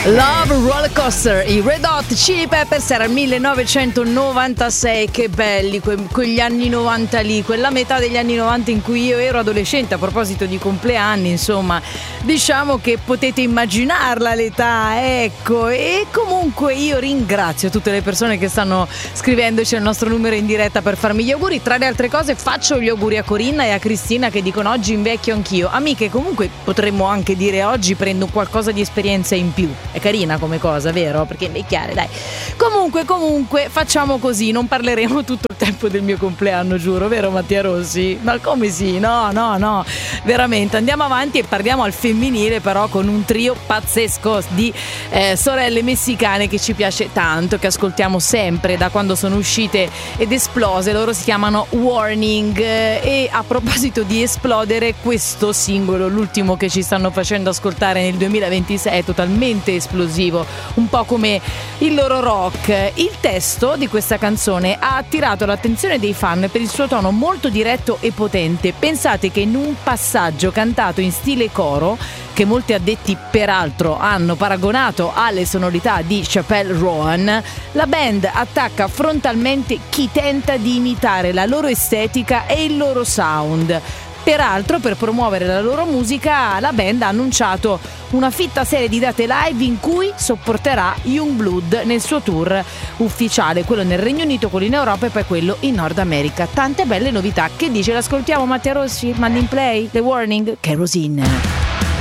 Love Roller Coaster, i Red Hot Chili Peppers, era il 1996, che belli quegli anni 90 lì, quella metà degli anni 90 in cui io ero adolescente. A proposito di compleanni, insomma, diciamo che potete immaginarla l'età, ecco. E comunque io ringrazio tutte le persone che stanno scrivendoci al nostro numero in diretta per farmi gli auguri. Tra le altre cose faccio gli auguri a Corinna e a Cristina, che dicono oggi invecchio anch'io. Amiche, comunque potremmo anche dire oggi prendo qualcosa di esperienza in più. È carina come cosa, vero? Perché invecchiare, dai. Comunque facciamo così, non parleremo tutto il tempo del mio compleanno, giuro, vero Mattia Rossi? Ma come sì? No, veramente. Andiamo avanti e parliamo al femminile, però con un trio pazzesco di sorelle messicane che ci piace tanto, che ascoltiamo sempre da quando sono uscite ed esplose. Loro si chiamano Warning, e a proposito di esplodere, questo singolo, l'ultimo che ci stanno facendo ascoltare nel 2026, è totalmente esplosivo, un po' come il loro rock. Il testo di questa canzone ha attirato l'attenzione dei fan per il suo tono molto diretto e potente. Pensate che in un passaggio cantato in stile coro, che molti addetti peraltro hanno paragonato alle sonorità di Chappelle Roan, la band attacca frontalmente chi tenta di imitare la loro estetica e il loro sound. Peraltro, per promuovere la loro musica, la band ha annunciato una fitta serie di date live in cui sopporterà Youngblood nel suo tour ufficiale, quello nel Regno Unito, quello in Europa e poi quello in Nord America. Tante belle novità. Che dice? L'ascoltiamo Mattia Rossi? Mandi in play The Warning, Kerosene.